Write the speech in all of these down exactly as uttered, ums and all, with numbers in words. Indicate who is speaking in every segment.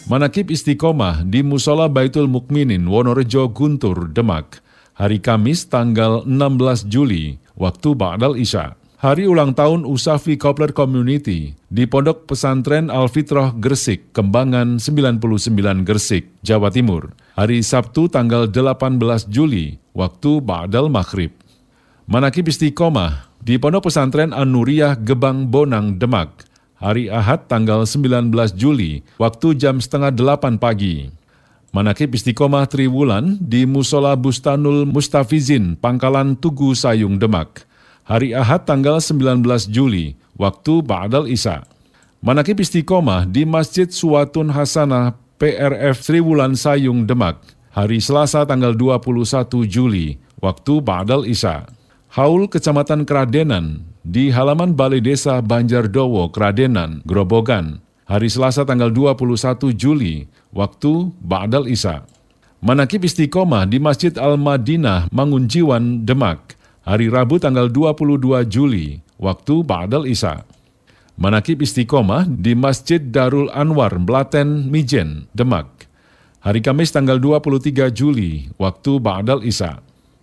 Speaker 1: Manakib Istiqomah di Musola Baitul Mukminin Wonorejo Guntur Demak, hari Kamis tanggal enam belas Juli, waktu Ba'dal Isya. Hari ulang tahun Usafi Kopler Community di Pondok Pesantren Al-Fitrah Gresik, Kembangan sembilan puluh sembilan Gresik, Jawa Timur. Hari Sabtu tanggal delapan belas Juli, waktu Ba'dal Maghrib. Manakib Istiqomah di Pondok Pesantren An-Nuriyah Gebang Bonang Demak, hari Ahad tanggal sembilan belas Juli, waktu jam setengah delapan pagi. Manakib Istiqomah Triwulan di Musola Bustanul Mustafizin, Pangkalan Tugu Sayung Demak, hari Ahad tanggal sembilan belas Juli, waktu Ba'dal Isya. Manakib Istiqomah di Masjid Suwatun Hasanah P R F Triwulan Sayung Demak, hari Selasa tanggal dua puluh satu Juli, waktu Ba'dal Isya. Haul Kecamatan Kradenan di halaman Balai Desa Banjardowo, Kradenan, Grobogan, hari Selasa tanggal dua puluh satu Juli, waktu Ba'dal Isya. Manakib Istiqomah di Masjid Al-Madinah Mangunjiwan, Demak, hari Rabu tanggal dua puluh dua Juli, waktu Ba'dal Isya. Manakib Istiqomah di Masjid Darul Anwar Blaten Mijen, Demak, hari Kamis tanggal dua puluh tiga Juli, waktu Ba'dal Isya.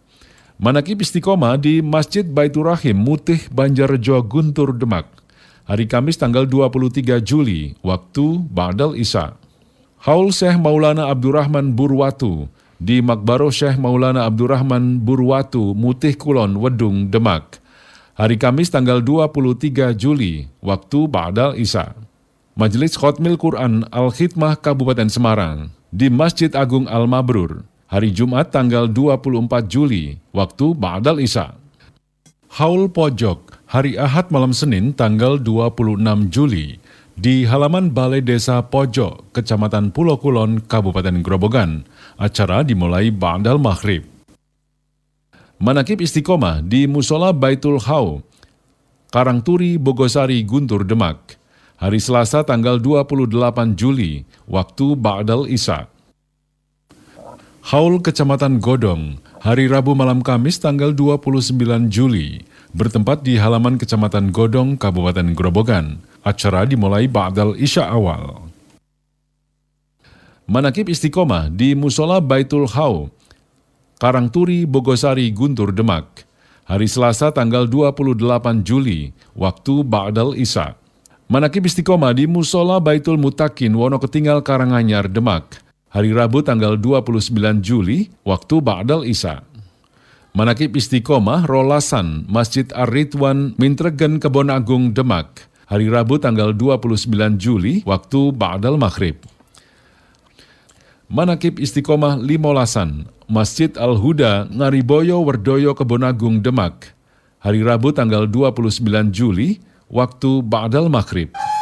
Speaker 1: Manakib Istiqomah di Masjid Baitur Rahim Mutih Banjarjo Guntur Demak, hari Kamis tanggal dua puluh tiga Juli, waktu Ba'dal Isya. Haul Syekh Maulana Abdurrahman Burwatu di Makbaroh Syekh Maulana Abdurrahman Burwatu Mutih Kulon Wedung Demak, hari Kamis tanggal dua puluh tiga Juli, waktu Ba'dal Isya. Majelis Khotmil Quran Al-Khidmah Kabupaten Semarang di Masjid Agung Al-Mabrur, hari Jumat tanggal dua puluh empat Juli, waktu Ba'dal Isya. Haul Pojok, hari Ahad malam Senin tanggal dua puluh enam Juli, di halaman Balai Desa Pojok, Kecamatan Pulau Kulon, Kabupaten Grobogan. Acara dimulai Ba'dal Maghrib. Manakib Istiqomah di Musola Baitul Hau, Karangturi, Bogosari, Guntur Demak, hari Selasa tanggal dua puluh delapan Juli, waktu Ba'dal Isya. Haul Kecamatan Godong, hari Rabu malam Kamis tanggal dua puluh sembilan Juli, bertempat di halaman Kecamatan Godong, Kabupaten Grobogan. Acara dimulai Ba'dal Isya awal. Manakib Istiqomah di Musola Baitul Hau, Karangturi, Bogosari, Guntur Demak, hari Selasa tanggal dua puluh delapan Juli, waktu Ba'dal Isya. Manakib Istiqomah di Musola Baitul Mutakin Wonoketinggal Karanganyar Demak, hari Rabu tanggal dua puluh sembilan Juli, waktu Ba'dal Isya. Manakib Istiqomah Rolasan Masjid Ar-Ridwan Mintregen Kebon Agung Demak, hari Rabu tanggal dua puluh sembilan Juli, waktu Ba'dal Maghrib. Manakib Istiqomah Limolasan Masjid Al-Huda Ngariboyo Werdoyo Kebon Agung Demak, hari Rabu tanggal dua puluh sembilan Juli, waktu Ba'dal Maghrib.